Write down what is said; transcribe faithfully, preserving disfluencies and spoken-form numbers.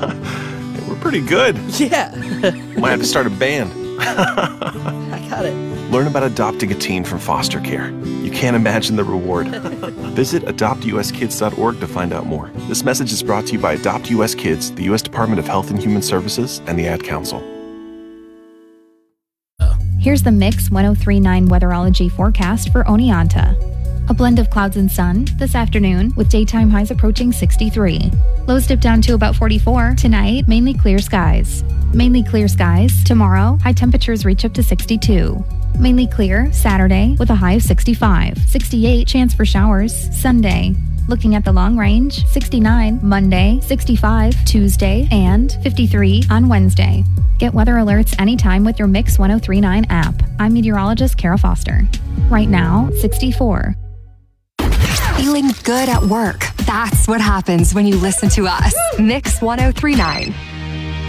We're pretty good. Yeah. Might have to start a band. I got it. Learn about adopting a teen from foster care. You can't imagine the reward. Visit adopt u s kids dot org to find out more. This message is brought to you by Adopt U S Kids, the U S Department of Health and Human Services, and the Ad Council. Here's the Mix ten thirty-nine weatherology forecast for Oneonta. A blend of clouds and sun this afternoon with daytime highs approaching sixty-three. Lows dip down to about forty-four. Tonight, mainly clear skies. Mainly clear skies. Tomorrow, high temperatures reach up to sixty-two. Mainly clear Saturday with a high of sixty-five. sixty-eight chance for showers Sunday. Looking at the long range, sixty-nine Monday, sixty-five Tuesday, and fifty-three on Wednesday. Get weather alerts anytime with your Mix ten thirty-nine app. I'm meteorologist Kara Foster. Right now, sixty-four. Feeling good at work. That's what happens when you listen to us. Mix ten thirty-nine.